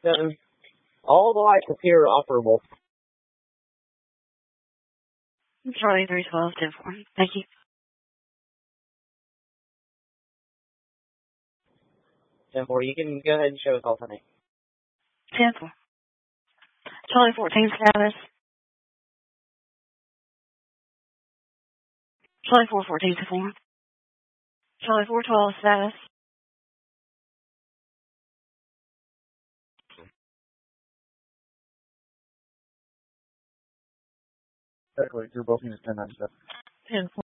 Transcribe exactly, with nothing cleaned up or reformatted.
No, all the lights appear operable. Charlie three twelve, ten four. Thank you. ten four, you can go ahead and show us alternate. ten four. Charlie fourteen status. Charlie four fourteen to four. Charlie four twelve status. Exactly, you're both units ten ninety-seven. ten four.